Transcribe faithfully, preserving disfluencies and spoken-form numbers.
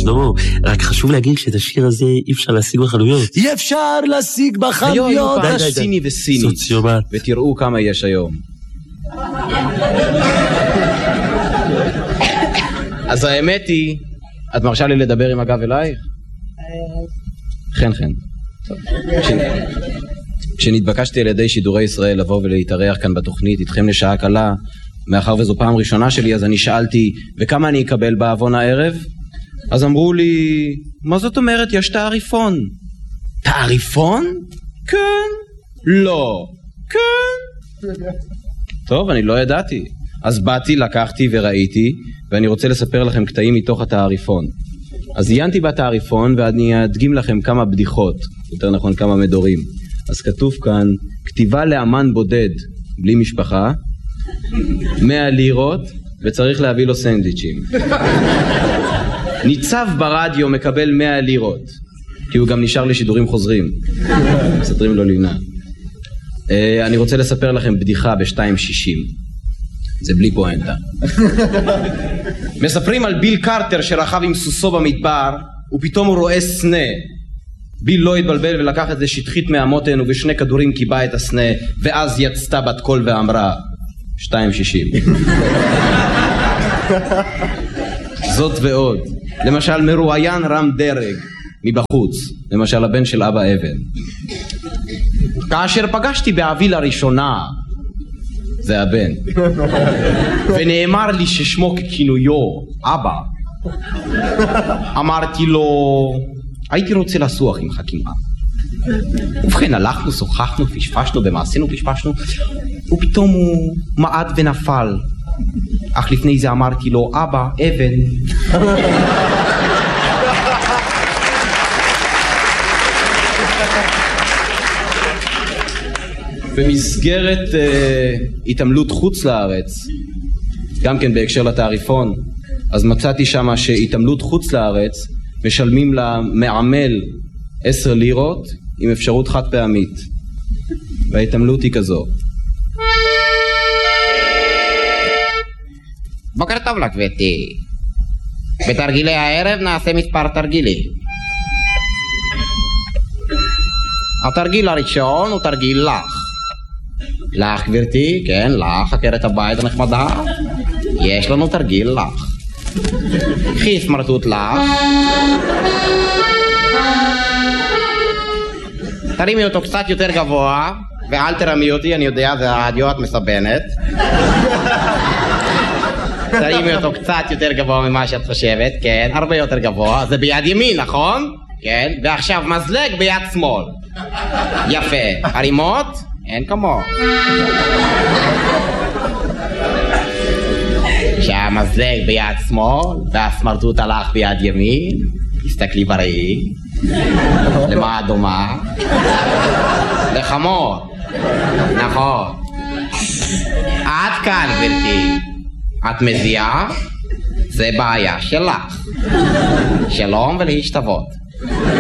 שלמה, רק חשוב להגיד שאת השיר הזה אי אפשר להשיג בחנויות. אי אפשר להשיג בחנויות. היום פעם סיני וסיני. סוציומט. ותראו כמה יש היום. אז האמת היא, את מרשה לי לדבר עם הגב אלייך? חן חן. כשנתבקשתי על ידי שידורי ישראל לבוא ולהתארח כאן בתוכנית איתכם לשעה קלה, מאחר וזו פעם ראשונה שלי, אז אני שאלתי, וכמה אני אקבל בעוון הערב? אז אמרו לי, מה זאת אומרת, יש תעריפון. תעריפון? כן. לא. כן. טוב, אני לא ידעתי. אז באתי, לקחתי וראיתי, ואני רוצה לספר לכם קטעים מתוך התעריפון. אז עיינתי בתעריפון, ואני אדגים לכם כמה בדיחות, יותר נכון כמה מדורים. אז כתוב כאן, כתיבה לאמן בודד, בלי משפחה, מאה לירות, וצריך להביא לו סנדוויצ'ים. ניצב ברדיו מקבל מאה לירות, כי הוא גם נשאר לשידורים חוזרים. מסתרים לו לינה. אני רוצה לספר לכם בדיחה ב-שתיים שישים. זה בלי פואנטה. מספרים על ביל קרטר שרכב עם סוסו במדבר, ופתאום הוא רואה סנה. ביל לא התבלבל ולקח את זה שטחית מהמותן, ובשני כדורים קיבה את הסנה, ואז יצתה בת קול ואמרה, שתיים שישים. זאת ועוד. למשל מרואיין רם דרג מבחוץ, למשל הבן של אבא אבן. כאשר פגשתי באבי לראשונה, זה הבן, ונאמר לי ששמו ככינויו אבא, אמרתי לו, הייתי רוצה לסוח עם חכימה. ובכן הלכנו, שוחחנו, פשפשנו, במעשינו פשפשנו, ופתאום הוא מעד ונפל. אך לפני זה אמרתי לו, אבא, אבן. במסגרת uh, התעמלות חוץ לארץ, גם כן בהקשר לתעריפון, אז מצאתי שמה שהתעמלות חוץ לארץ משלמים למעמל עשר לירות עם אפשרות חד פעמית, וההתעמלות היא כזו. בוקר טוב לך גברתי, בתרגילי הערב נעשה מספר תרגילים. התרגיל הראשון הוא תרגיל לך. לך גברתי, כן, לך, עקרת הבית הנחמדה, יש לנו תרגיל לך. קחי סמרטוט לך, תרימי אותו קצת יותר גבוה, ואל תרמי אותי, אני יודע, זה הרדיו, את מסבנת. תרימי אותו קצת יותר גבוה ממה שאת חושבת, כן, הרבה יותר גבוה, זה ביד ימין, נכון? כן, ועכשיו מזלג ביד שמאל. יפה, הרימות? אין כמו. שהמזלג ביד שמאל והסמרטוט הלך ביד ימין, תסתכלי בראי. למה דומה? לחמור. נכון. עד כאן גברתי. את מזיעה? זה בעיה שלך. שלום ולהשתוות.